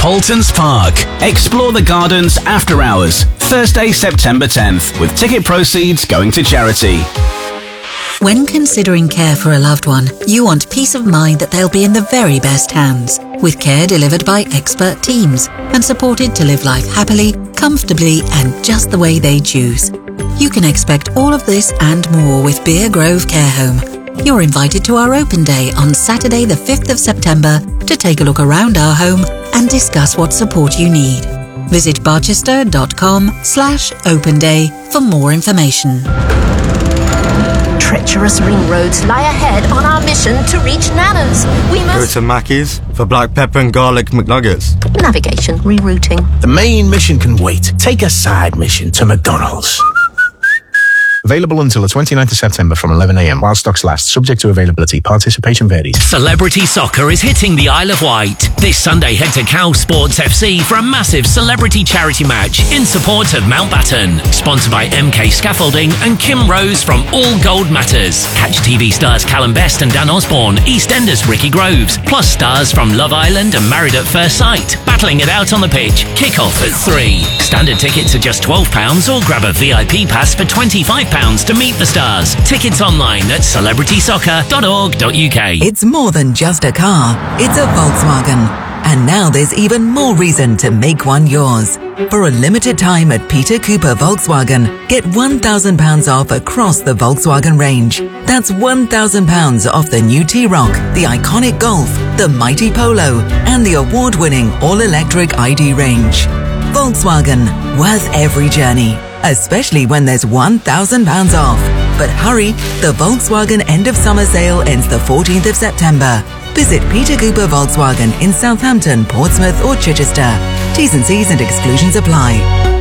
Paultons Park. Explore the gardens after hours, Thursday, September 10th, with ticket proceeds going to charity. When considering care for a loved one, you want peace of mind that they'll be in the very best hands, with care delivered by expert teams and supported to live life happily, comfortably and just the way they choose. You can expect all of this and more with Beer Grove Care Home. You're invited to our open day on Saturday the 5th of September to take a look around our home and discuss what support you need. Visit barchester.com/open day for more information. Treacherous ring roads lie ahead on our mission to reach Nana's. We Go must... to Mackey's for black pepper and garlic McNuggets. Navigation, rerouting. The main mission can wait. Take a side mission to McDonald's. Available until the 29th of September from 11 a.m. while stocks last, subject to availability. Participation varies. Celebrity soccer is hitting the Isle of Wight. This Sunday, head to Cow Sports FC for a massive celebrity charity match in support of Mountbatten. Sponsored by MK Scaffolding and Kim Rose from All Gold Matters. Catch TV stars Callum Best and Dan Osborne, EastEnders Ricky Groves, plus stars from Love Island and Married at First Sight, battling it out on the pitch. Kick-off at 3. Standard tickets are just £12 or grab a VIP pass for £25 to meet the stars. Tickets online at celebritysoccer.org.uk. It's more than just a car, it's a Volkswagen. And now there's even more reason to make one yours. For a limited time at Peter Cooper Volkswagen, get £1,000 off across the Volkswagen range. That's £1,000 off the new T-Roc, the iconic Golf, the mighty Polo, and the award-winning all-electric ID range. Volkswagen, worth every journey, especially when there's £1,000 off. But hurry, the Volkswagen end of summer sale ends the 14th of September. Visit Peter Cooper Volkswagen in Southampton, Portsmouth or Chichester. T's and C's and exclusions apply.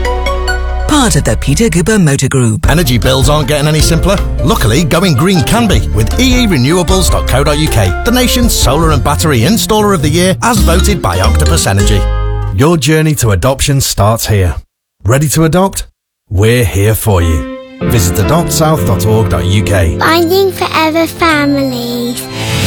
Part of the Peter Cooper Motor Group. Energy bills aren't getting any simpler. Luckily, going green can be with eerenewables.co.uk, the nation's solar and battery installer of the year as voted by Octopus Energy. Your journey to adoption starts here. Ready to adopt? We're here for you. Visit adoptsouth.org.uk. Finding Forever Families.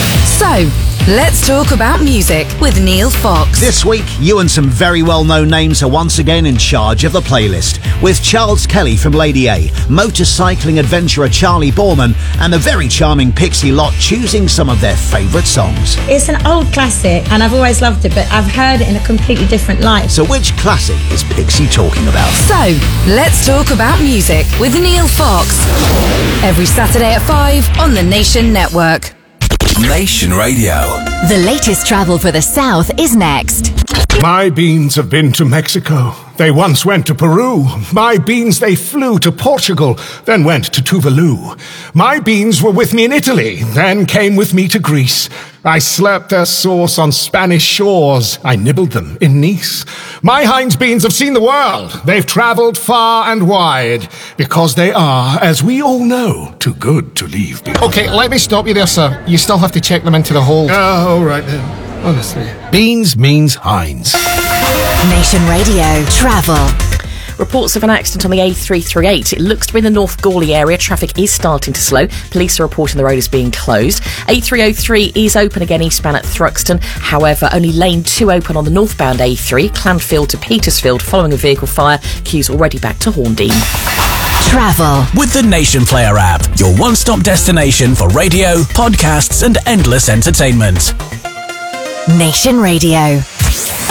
So, let's talk about music with Neil Fox. This week, you and some very well-known names are once again in charge of the playlist, with Charles Kelly from Lady A, motorcycling adventurer Charlie Borman, and the very charming Pixie Lot choosing some of their favourite songs. It's an old classic, and I've always loved it, but I've heard it in a completely different light. So which classic is Pixie talking about? So, let's talk about music with Neil Fox. Every Saturday at 5 on the Nation Network. Nation Radio. The latest travel for the South is next. My beans have been to Mexico. They once went to Peru. My beans, they flew to Portugal, then went to Tuvalu. My beans were with me in Italy, then came with me to Greece. I slurped their sauce on Spanish shores. I nibbled them in Nice. My Heinz beans have seen the world. They've travelled far and wide, because they are, as we all know, too good to leave behind. Okay, let me stop you there, sir. You still have to check them into the hold. All right then. Honestly. Beans means Heinz. Nation Radio Travel. Reports of an accident on the A338. It looks to be in the North Gawley area. Traffic is starting to slow. Police are reporting the road is being closed. A303 is open again eastbound at Thruxton. However, only lane 2 open on the northbound A3, Clanfield to Petersfield, following a vehicle fire. Queues already back to Horndean. Travel with the Nation Player app, your one-stop destination for radio, podcasts and endless entertainment. Nation Radio.